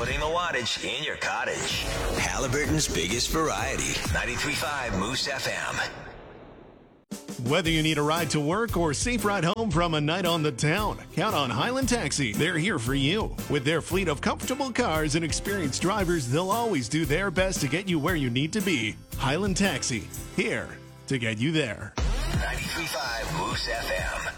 putting the wattage in your cottage. Halliburton's biggest variety. 93.5 Moose FM. Whether you need a ride to work or safe ride home from a night on the town, count on Highland Taxi. They're here for you. With their fleet of comfortable cars and experienced drivers, they'll always do their best to get you where you need to be. Highland Taxi, here to get you there. 93.5 Moose FM.